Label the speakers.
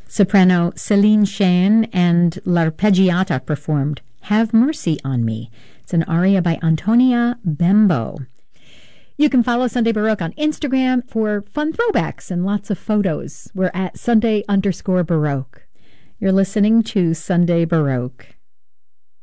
Speaker 1: Soprano Celine Shane and L'Arpeggiata performed Have Mercy on Me. It's an aria by Antonia Bembo. You can follow Sunday Baroque on Instagram for fun throwbacks and lots of photos. We're at Sunday_Baroque. You're listening to Sunday Baroque.